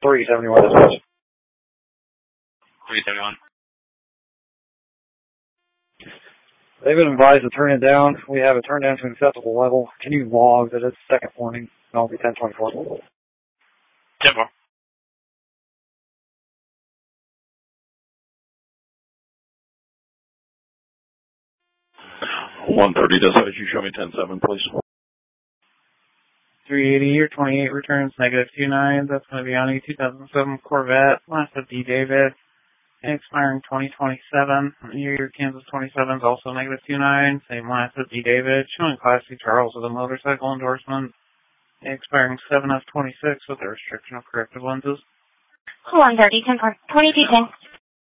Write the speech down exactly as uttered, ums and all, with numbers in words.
three seventy-one dispatch. three seventy-one. They've been advised to turn it down. We have it turned down to an acceptable level. Can you log that it's second warning? I'll be ten twenty-four. ten four. one thirty dispatch, you show me ten seven, please. three eighty or twenty-eight returns, negative two nine. That's going to be on a two thousand seven Corvette. Last of D. David. Expiring twenty twenty-seven. Your Kansas twenty-seven is also negative two nine. Same last of D. David. Showing Class C Charles with a motorcycle endorsement. Expiring seven F twenty-six with a restriction of corrective lenses. one thirty, ten four, twenty-two ten.